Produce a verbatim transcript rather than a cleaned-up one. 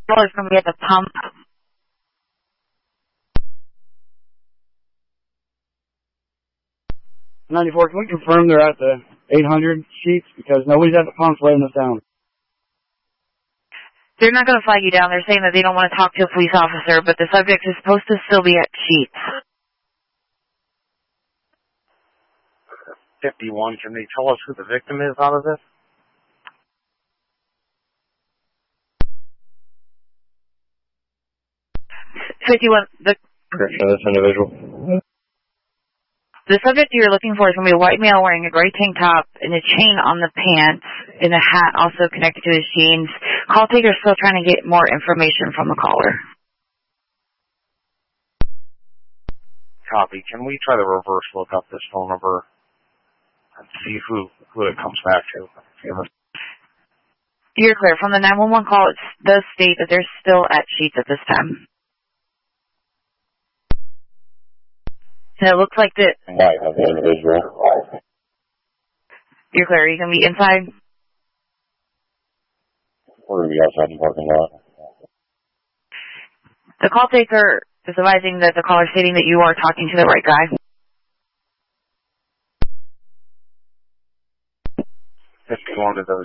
Caller's going to be at the pump. ninety-four, can we confirm they're at the eight hundred sheets? Because nobody's at the pumps letting us down. They're not going to flag you down. They're saying that they don't want to talk to a police officer, but the subject is supposed to still be at sheets. fifty-one, can they tell us who the victim is out of this? fifty-one, the... This individual. The subject you're looking for is going to be a white male wearing a gray tank top and a chain on the pants and a hat also connected to his jeans. Call taker's still trying to get more information from the caller. Copy. Can we try to reverse look up this phone number and see who, who it comes back to? You're clear. From the nine one one call, it does state that they're still at sheets at this time. And it looks like that... Might have the individual. You're clear. Are you going to be inside? We're going to be outside the parking lot. The call taker is advising that the caller stating that you are talking to the right guy. fifty-one of those